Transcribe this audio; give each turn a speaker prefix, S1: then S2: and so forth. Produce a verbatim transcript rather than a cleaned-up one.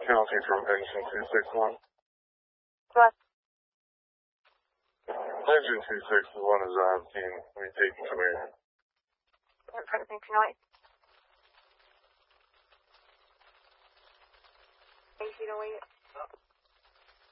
S1: County from engine two six one.
S2: What?
S1: Engine two six one is on team. We take command.
S2: Everything tonight. Eight feet away.